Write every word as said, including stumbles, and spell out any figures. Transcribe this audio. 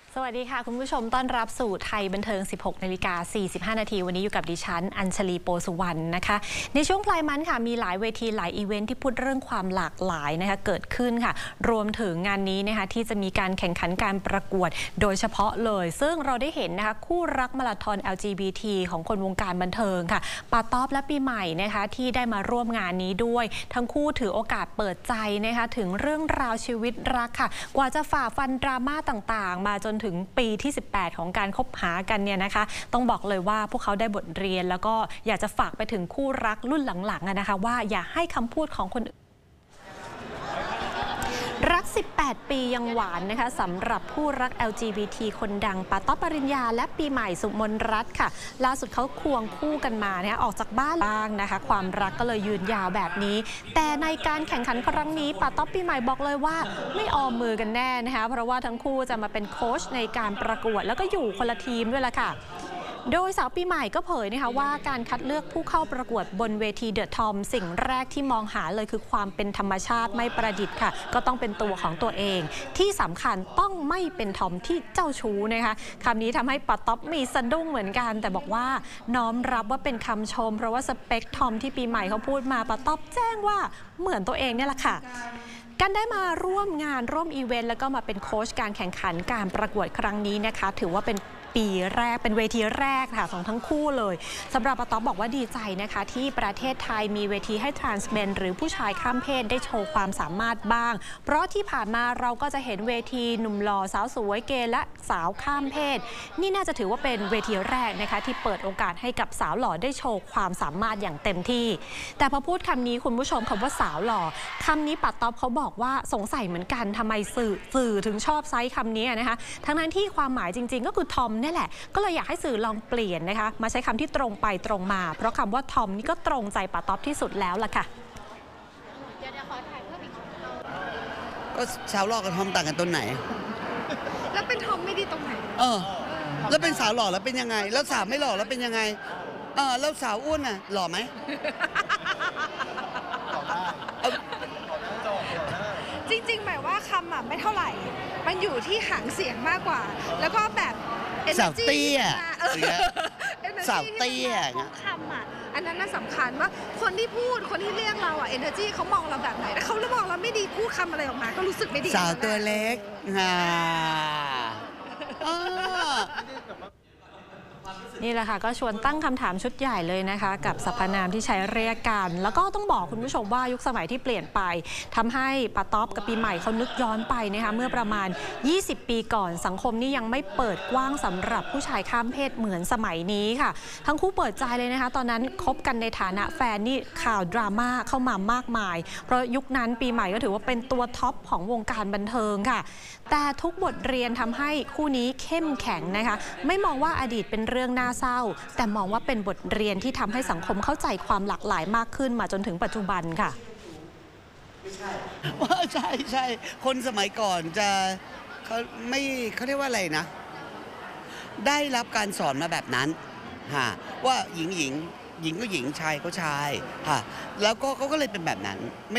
สวัสดีค่ะคุณผู้ชมต้อนรับสู่ไทยบันเทิง สิบหกนาฬิกาสี่สิบห้านาทีวันนี้อยู่กับดิฉันอัญชลีโปสุวรรณนะคะในช่วงปลายมันค่ะมีหลายเวทีหลายอีเวนท์ที่พูดเรื่องความหลากหลายนะคะเกิดขึ้นค่ะรวมถึงงานนี้นะคะที่จะมีการแข่งขันการประกวดโดยเฉพาะเลยซึ่งเราได้เห็นนะคะคู่รักมาราธอน แอล จี บี ที ของคนวงการบันเทิงค่ะปาต๊อบและปีใหม่นะคะที่ได้มาร่วมงานนี้ด้วยทั้งคู่ถือโอกาสเปิดใจนะคะถึงเรื่องราวชีวิตรักค่ะกว่าจะฝ่าฟันดราม่าต่างๆมาจนถึงปีที่สิบแปดของการคบหากันเนี่ยนะคะต้องบอกเลยว่าพวกเขาได้บทเรียนแล้วก็อยากจะฝากไปถึงคู่รักรุ่นหลังๆนะคะว่าอย่าให้คำพูดของคนอื่นรัก สิบแปด ปียังหวานนะคะสำหรับผู้รัก แอล จี บี ที คนดังปาต๊อบปริญญาและปีใหม่สุมนรัตน์ค่ะล่าสุดเขาควงคู่กันมาเนี่ยออกจากบ้านบ้างนะคะความรักก็เลยยืนยาวแบบนี้แต่ในการแข่งขันครั้งนี้ปาต๊อบปีใหม่บอกเลยว่าไม่ออมมือกันแน่นะคะเพราะว่าทั้งคู่จะมาเป็นโค้ชในการประกวดแล้วก็อยู่คนละทีมด้วยล่ะค่ะโดยสาวปีใหม่ก็เผยนะคะว่าการคัดเลือกผู้เข้าประกวดบนเวทีเดอะทอมสิ่งแรกที่มองหาเลยคือความเป็นธรรมชาติไม่ประดิษฐ์ค่ะก็ต้องเป็นตัวของตัวเองที่สำคัญต้องไม่เป็นทอมที่เจ้าชู้นะคะคำนี้ทำให้ปาต๊อบมีสะดุ้งเหมือนกันแต่บอกว่าน้อมรับว่าเป็นคำชมเพราะว่าสเปคทอมที่ปีใหม่เขาพูดมาปาต๊อบแจ้งว่าเหมือนตัวเองเนี่ยแหละค่ะการได้มาร่วมงานร่วมอีเวนต์แล้วก็มาเป็นโค้ชการแข่งขันการประกวดครั้งนี้นะคะถือว่าเป็นปีแรกเป็นเวทีแรกค่ะของทั้งคู่เลยสำหรับปาต๊อบบอกว่าดีใจนะคะที่ประเทศไทยมีเวทีให้ทรานส์เมนหรือผู้ชายข้ามเพศได้โชว์ความสามารถบ้างเพราะที่ผ่านมาเราก็จะเห็นเวทีหนุ่มหล่อสาวสวยเกย์และสาวข้ามเพศนี่น่าจะถือว่าเป็นเวทีแรกนะคะที่เปิดโอกาสให้กับสาวหล่อได้โชว์ความสามารถอย่างเต็มที่แต่พอพูดคำนี้คุณผู้ชมคำว่าสาวหล่อคำนี้ปาต๊อบเขาบอกว่าสงสัยเหมือนกันทำไมสื่อสื่อถึงชอบไซส์คำนี้นะคะทั้งนั้นที่ความหมายจริงๆก็คือทอมนี่แหละก็เลยอยากให้สื่อลองเปลี่ยนนะคะมาใช้คำที่ตรงไปตรงมาเพราะคำว่าทอมนี่ก็ตรงใจปาต๊อบที่สุดแล้วล่ะค่ะเดี๋ยวขอถ่ายเพิ่มอีกก็สาวหล่อกับทอมต่างกันตรงไหนแล้วเป็นทอมไม่ดีตรงไหนเออแล้วเป็นสาวหล่อแล้วเป็นยังไงแล้วสาวไม่หล่อแล้วเป็นยังไงเออแล้วสาวอ้วนน่ะหล่อไหมจริงๆหมายว่าคำอ่ะไม่เท่าไหร่มันอยู่ที่หางเสียงมากกว่าแล้วก็แบบสาวเตี้ยสาวเตี้ยคำอ่ะอันนั้นน่าสำคัญว่าคนที่พูดคนที่เรียกเราอ่ะ energy เขามองเราแบบไหนถ้าเขามองเราไม่ดีพูดคำอะไรออกมาก็รู้สึกไม่ดีสาวตัวเล็กฮ่านี่แหละค่ะก็ชวนตั้งคำถามชุดใหญ่เลยนะคะกับสรรพนามที่ใช้เรียกกันแล้วก็ต้องบอกคุณผู้ชมว่ายุคสมัยที่เปลี่ยนไปทำให้ปาต๊อบกับปีใหม่เขานึกย้อนไปนะคะเมื่อประมาณยี่สิบปีก่อนสังคมนี่ยังไม่เปิดกว้างสำหรับผู้ชายข้ามเพศเหมือนสมัยนี้ค่ะทั้งคู่เปิดใจเลยนะคะตอนนั้นคบกันในฐานะแฟนนี่ข่าวดราม่าเข้ามามากมายเพราะยุคนั้นปีใหม่ก็ถือว่าเป็นตัวท็อปของวงการบันเทิงค่ะแต่ทุกบทเรียนทำให้คู่นี้เข้มแข็งนะคะไม่มองว่าอดีตเป็นเรื่องน่าเศร้าแต่มองว่าเป็นบทเรียนที่ทำให้สังคมเข้าใจความหลากหลายมากขึ้นมาจนถึงปัจจุบันค่ะว่าใช่ใช่คนสมัยก่อนจะเขาไม่เขาเรียกว่าอะไรนะได้รับการสอนมาแบบนั้นฮะว่าหญิงหญิงหญิงก็หญิงชายก็ชายฮะแล้วก็เขาก็เลยเป็นแบบนั้น